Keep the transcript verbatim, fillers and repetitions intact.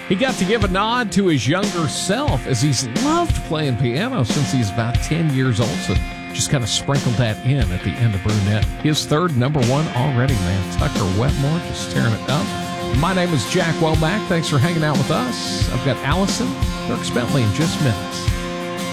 He got to give a nod to his younger self as he's loved playing piano since he's about ten years old. So just kind of sprinkled that in at the end of Brunette. His third number one already, man. Tucker Wetmore just tearing it up. My name is Jack Welback. Thanks for hanging out with us. I've got Allison Dirks Bentley in just minutes.